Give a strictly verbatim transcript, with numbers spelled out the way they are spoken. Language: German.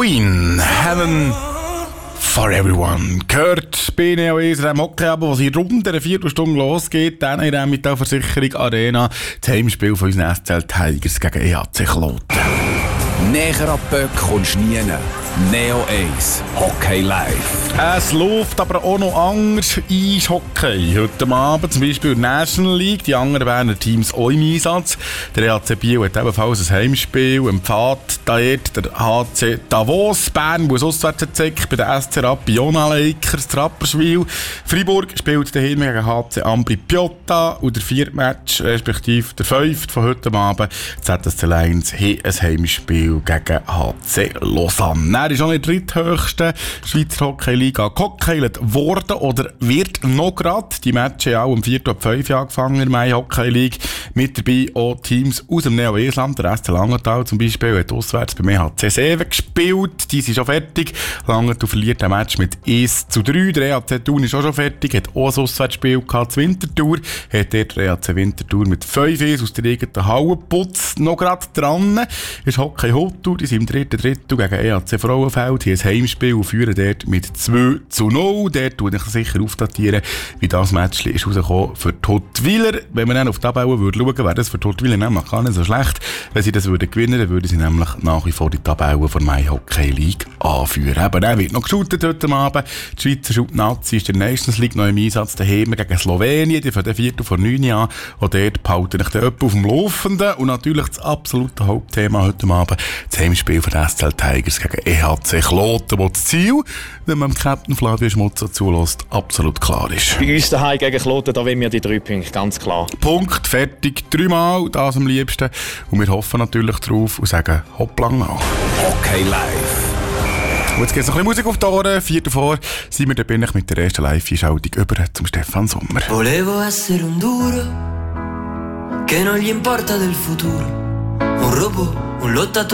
Queen, Heaven for Everyone. Gehört bei Neo eins, dem Hockey-Abo, was in rund einer Viertelstunde losgeht, dann in der Mittelversicherung Arena, das Heimspiel von unseren S C L Tigers gegen E H C Kloten. Näher an die Böcke kommst du nie. Neo eins, Hockey live. Es läuft aber auch noch anders Eishockey. Heute Abend zum Beispiel in der National League, die anderen Berner Teams auch im Einsatz. Der E H C Biel hat ebenfalls ein Heimspiel. Im Pfad dort der H C Davos. Bern muss auswärts zecken bei der S C Rapiona Lakers, Rapperswil. Freiburg spielt daheim gegen H C Ambri Piotta. Und der vierte Match, respektive der fünfte von heute Abend, Z S C Lions hat ein Heimspiel gegen H C Lausanne. Er ist auch nicht die dritthöchste Schweizer Hockey-Liga gehockeylert worden oder wird noch gerade. Die Matches haben auch am vierten und fünften angefangen in der Mai Hockey League. Mit dabei auch Teams aus dem Neo-Esland. Der S C Langenthal zum Beispiel hat auswärts beim E H C Seven gespielt. Die sind schon fertig. Langenthal verliert ein Match mit eins zu drei. Der E H C Thun ist auch schon fertig. Hat auch ein Auswärtsspiel gehabt, Winterthur. Hat dort der E H C Winterthur mit fünf eins aus der eigenen Halle geputzt. Noch gerade dran ist Hockey Hottour. Die sind im dritten Drittel gegen E H C Frauenfeld. Hier ein Heimspiel und führen dort mit zwei zu null. Dort tue ich sicher aufdatieren, wie das Match ist rausgekommen für die Huttwiler. Wenn man dann auf die Tabelle würde schauen, wäre das für die Huttwiler nämlich gar nicht so schlecht. Wenn sie das würden gewinnen, dann würden sie nämlich nach wie vor die Tabelle von der Mai Hockey League anführen. Aber dann wird noch geshootet heute Abend. Die Schweizer Shoot-Nazi ist in der Nations League noch im Einsatz daheim gegen Slowenien. Die von der vierten vor neun an. Und dort behalte ich den Öppe auf dem Laufenden. Und natürlich das absolute Hauptthema heute Abend, das Heimspiel von den S C L Tigers gegen E H C Kloten, wo das Ziel, wenn man dem Captain Flavio Schmutzer zulässt, absolut klar ist. Bei uns daheim gegen Kloten, da wollen wir die drei Punkte, ganz klar. Punkt, fertig, dreimal, das am liebsten. Und wir hoffen natürlich drauf und sagen hopplang mal. Hockey live. Und jetzt geht es noch ein bisschen Musik auf die Ohren. Vier davor sind wir, da bin ich mit der ersten Live-Einschaltung über zum Stefan Sommer. Volevo essere un duro che non gli importa del futuro, un robot, un lottatore.